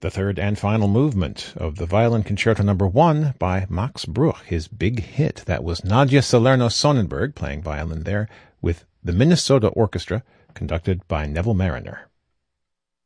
the third and final movement of the Violin Concerto No. 1 by Max Bruch, his big hit. That was Nadia Salerno-Sonnenberg playing violin there with the Minnesota Orchestra, conducted by Neville Mariner.